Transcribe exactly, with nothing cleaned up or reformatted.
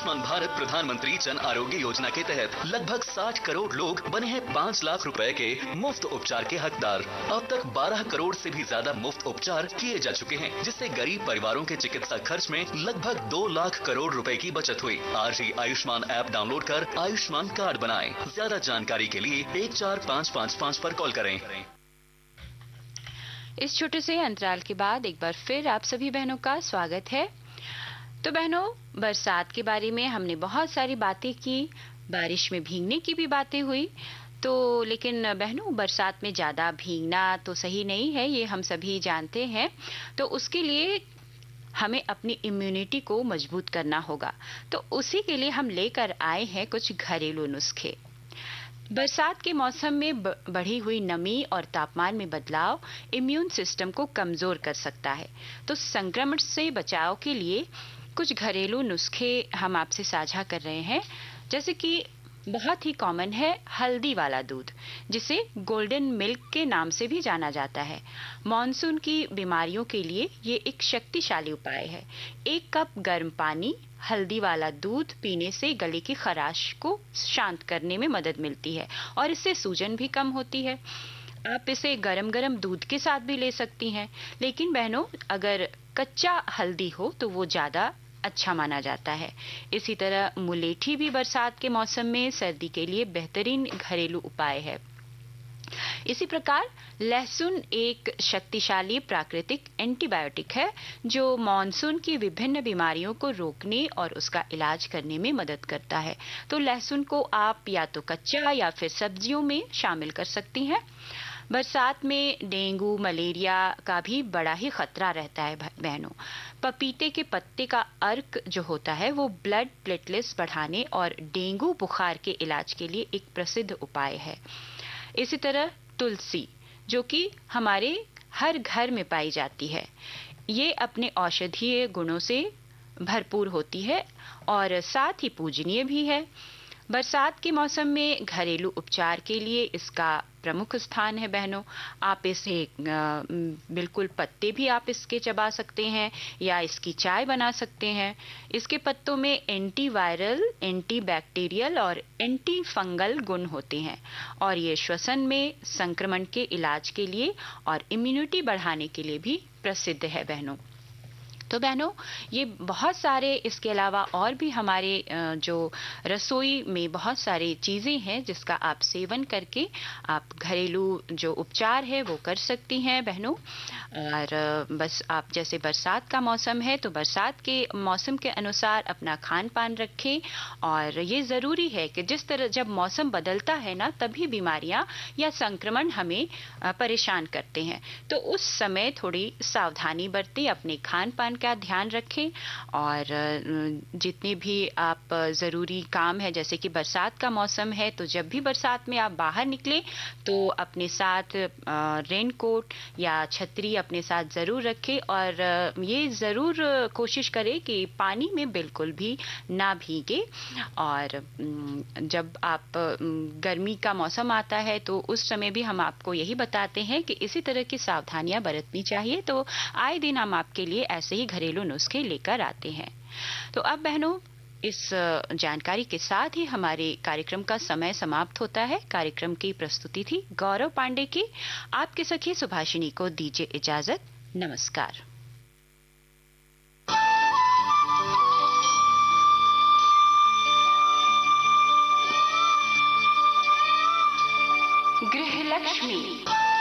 आयुष्मान भारत प्रधानमंत्री जन आरोग्य योजना के तहत लगभग साठ करोड़ लोग बने हैं पाँच लाख रुपए के मुफ्त उपचार के हकदार। अब तक बारह करोड़ से भी ज्यादा मुफ्त उपचार किए जा चुके हैं, जिससे गरीब परिवारों के चिकित्सा खर्च में लगभग दो लाख करोड़ रुपए की बचत हुई। आज ही आयुष्मान ऐप डाउनलोड कर आयुष्मान कार्ड बनाएं। ज्यादा जानकारी के लिए एक चार पाँच पाँच पाँच पर कॉल करें। इस छोटे से अंतराल के बाद एक बार फिर आप सभी बहनों का स्वागत है। तो बहनों, बरसात के बारे में हमने बहुत सारी बातें की, बारिश में भीगने की भी बातें हुई। तो लेकिन बहनों, बरसात में ज़्यादा भीगना तो सही नहीं है, ये हम सभी जानते हैं। तो उसके लिए हमें अपनी इम्यूनिटी को मजबूत करना होगा। तो उसी के लिए हम लेकर आए हैं कुछ घरेलू नुस्खे। बरसात के मौसम में बढ़ी हुई नमी और तापमान में बदलाव इम्यून सिस्टम को कमजोर कर सकता है। तो संक्रमण से बचाव के लिए कुछ घरेलू नुस्खे हम आपसे साझा कर रहे हैं। जैसे कि बहुत ही कॉमन है हल्दी वाला दूध, जिसे गोल्डन मिल्क के नाम से भी जाना जाता है। मॉनसून की बीमारियों के लिए ये एक शक्तिशाली उपाय है। एक कप गर्म पानी, हल्दी वाला दूध पीने से गले की खराश को शांत करने में मदद मिलती है और इससे सूजन भी कम होती है। आप इसे गरम गरम दूध के साथ भी ले सकती हैं, लेकिन बहनों, अगर कच्चा हल्दी हो तो वो ज्यादा अच्छा माना जाता है। इसी तरह मुलेठी भी बरसात के मौसम में सर्दी के लिए बेहतरीन घरेलू उपाय है। इसी प्रकार लहसुन एक शक्तिशाली प्राकृतिक एंटीबायोटिक है, जो मॉनसून की विभिन्न बीमारियों को रोकने और उसका इलाज करने में मदद करता है। तो लहसुन को आप या तो कच्चा या फिर सब्जियों में शामिल कर सकती हैं। बरसात में डेंगू, मलेरिया का भी बड़ा ही खतरा रहता है बहनों। पपीते के पत्ते का अर्क जो होता है वो ब्लड प्लेटलेट्स बढ़ाने और डेंगू बुखार के इलाज के लिए एक प्रसिद्ध उपाय है। इसी तरह तुलसी, जो कि हमारे हर घर में पाई जाती है, ये अपने औषधीय गुणों से भरपूर होती है और साथ ही पूजनीय भी है। बरसात के मौसम में घरेलू उपचार के लिए इसका प्रमुख स्थान है बहनों। आप इसे बिल्कुल पत्ते भी आप इसके चबा सकते हैं या इसकी चाय बना सकते हैं। इसके पत्तों में एंटीवायरल, एंटीबैक्टीरियल और एंटी फंगल गुण होते हैं और ये श्वसन में संक्रमण के इलाज के लिए और इम्यूनिटी बढ़ाने के लिए भी प्रसिद्ध है बहनों। तो बहनों, ये बहुत सारे, इसके अलावा और भी हमारे जो रसोई में बहुत सारी चीज़ें हैं जिसका आप सेवन करके आप घरेलू जो उपचार है वो कर सकती हैं बहनों। और बस आप, जैसे बरसात का मौसम है तो बरसात के मौसम के अनुसार अपना खान पान रखें। और ये ज़रूरी है कि जिस तरह जब मौसम बदलता है ना, तभी बीमारियां या संक्रमण हमें परेशान करते हैं। तो उस समय थोड़ी सावधानी बरतें, अपने खान पान का ध्यान रखें और जितने भी आप ज़रूरी काम है, जैसे कि बरसात का मौसम है तो जब भी बरसात में आप बाहर निकलें तो अपने साथ रेन कोट या छतरी अपने साथ ज़रूर रखें और ये ज़रूर कोशिश करें कि पानी में बिल्कुल भी ना भीगे। और जब आप गर्मी का मौसम आता है तो उस समय भी हम आपको यही बताते हैं कि इसी तरह की सावधानियां बरतनी चाहिए। तो आए दिन हम आपके लिए ऐसे ही घरेलू नुस्खे लेकर आते हैं। तो अब बहनों, इस जानकारी के साथ ही हमारे कार्यक्रम का समय समाप्त होता है। कार्यक्रम की प्रस्तुति थी गौरव पांडे की। आपके सखी सुभाषिनी को दीजिए इजाजत। नमस्कार। गृह लक्ष्मी।